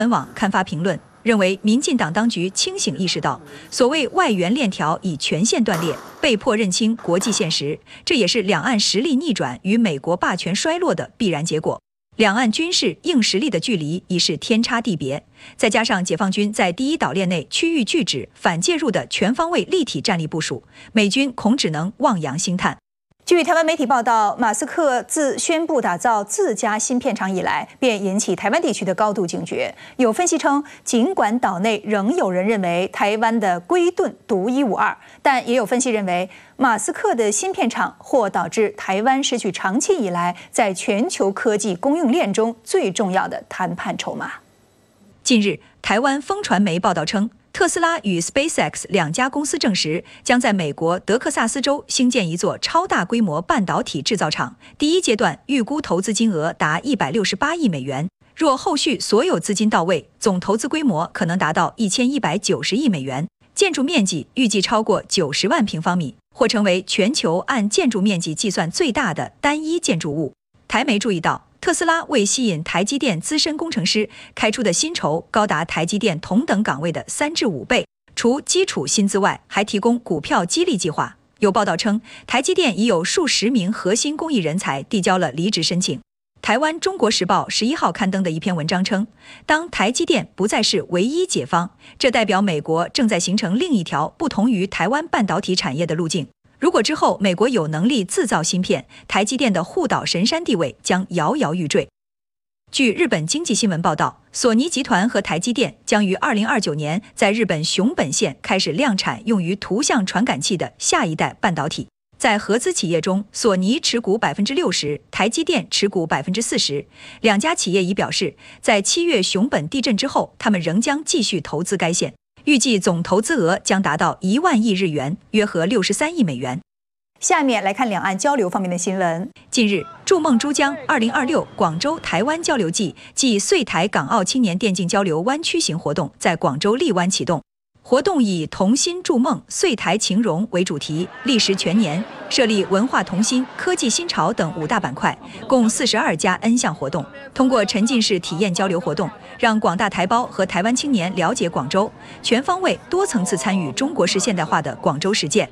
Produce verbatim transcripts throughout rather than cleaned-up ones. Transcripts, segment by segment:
本网刊发评论，认为民进党当局清醒意识到，所谓外援链条已全线断裂，被迫认清国际现实，这也是两岸实力逆转与美国霸权衰落的必然结果。两岸军事硬实力的距离已是天差地别，再加上解放军在第一岛链内区域拒止、反介入的全方位立体战力部署，美军恐只能望洋兴叹。 据台湾媒体报道，马斯克自宣布打造自家芯片厂以来，便引起台湾地区的高度警觉。有分析称，尽管岛内仍有人认为台湾的龟盾独一无二，但也有分析认为，马斯克的芯片厂或导致台湾失去长期以来在全球科技供应链中最重要的谈判筹码。 近日，台湾风传媒报道称，特斯拉与 SpaceX 两家公司证实，将在美国德克萨斯州兴建一座超大规模半导体制造厂，第一阶段预估投资金额达一百六十八亿美元。若后续所有资金到位，总投资规模可能达到一千一百九十亿美元，建筑面积预计超过九十万平方米，或成为全球按建筑面积计算最大的单一建筑物。台媒注意到，特斯拉为吸引台积电资深工程师开出的薪酬高达台积电同等岗位的三至五倍，除基础薪资外，还提供股票激励计划。有报道称，台积电已有数十名核心工艺人才递交了离职申请。台湾《中国时报》十一号刊登的一篇文章称，当台积电不再是唯一解方，这代表美国正在形成另一条不同于台湾半导体产业的路径。如果之后美国有能力自造芯片，台积电的护岛神山地位将摇摇欲坠。据日本经济新闻报道，索尼集团和台积电将于二零二九年在日本熊本县开始量产用于图像传感器的下一代半导体。在合资企业中，索尼持股百分之六十，台积电持股百分之四十。两家企业已表示，在七月熊本地震之后，他们仍将继续投资该县。预计总投资额将达到一万亿日元，约合六十三亿美元。 下面来看两岸交流方面的新闻。 近日，筑梦珠江二零二六广州台湾交流季暨穗台港澳青年电竞交流湾区行活动在广州荔湾启动。活动以同心筑梦、穗台情融为主题，历时全年，设立文化同心、科技新潮等五大板块，共四十二家 N 项活动。通过沉浸式体验交流活动，让广大台胞和台湾青年了解广州，全方位、多层次参与中国式现代化的广州实践。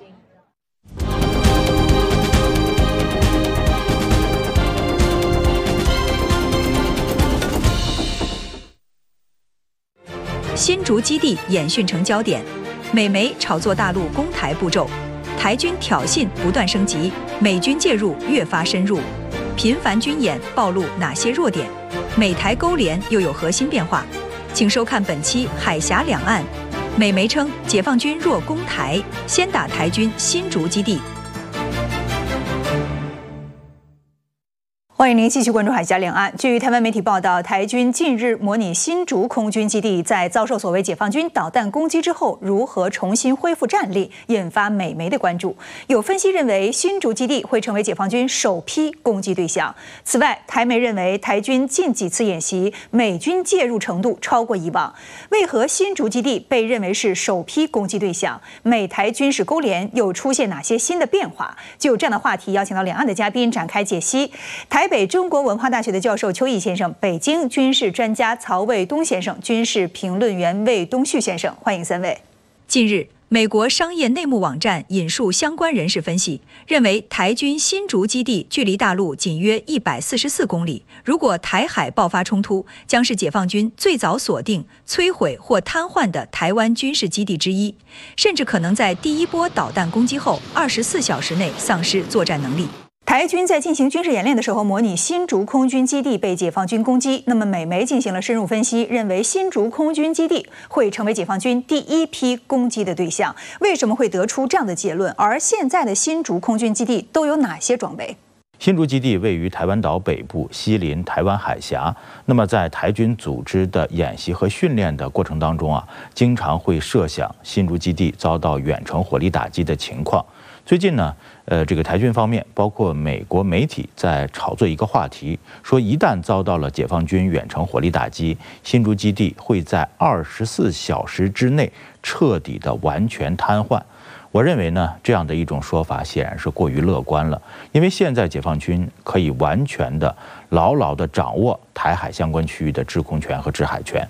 新竹基地演训成焦点，美媒炒作大陆攻台步骤，台军挑衅不断升级，美军介入越发深入，频繁军演暴露哪些弱点？美台勾连又有何新变化？请收看本期《海峡两岸》。美媒称，解放军若攻台，先打台军新竹基地。 欢迎您继续关注海峡两岸。据台湾媒体报道，台军近日模拟新竹空军基地在遭受所谓解放军导弹攻击之后，如何重新恢复战力，引发美媒的关注。有分析认为，新竹基地会成为解放军首批攻击对象。此外，台媒认为，台军近几次演习，美军介入程度超过以往。为何新竹基地被认为是首批攻击对象？美台军事勾连又出现哪些新的变化？就这样的话题，邀请到两岸的嘉宾展开解析。台北中国文化大学的教授邱毅先生，北京军事专家曹卫东先生，军事评论员魏东旭先生，欢迎三位。 近日，美国商业内幕网站引述相关人士分析，认为台军新竹基地距离大陆仅约一百四十四公里，如果台海爆发冲突，将是解放军最早锁定、摧毁或瘫痪的台湾军事基地之一，甚至可能在第一波导弹攻击后二十四小时内丧失作战能力。 台军在进行军事演练的时候，模拟新竹空军基地被解放军攻击。那么，美媒进行了深入分析，认为新竹空军基地会成为解放军第一批攻击的对象。为什么会得出这样的结论？而现在的新竹空军基地都有哪些装备？ 新竹基地位于台湾岛北部，西临台湾海峡。那么，在台军组织的演习和训练的过程当中啊，经常会设想新竹基地遭到远程火力打击的情况。最近呢，呃，这个台军方面，包括美国媒体在炒作一个话题，说一旦遭到了解放军远程火力打击，新竹基地会在二十四小时之内彻底的完全瘫痪。 我认为呢，这样的一种说法显然是过于乐观了，因为现在解放军可以完全的、牢牢地掌握台海相关区域的制空权和制海权。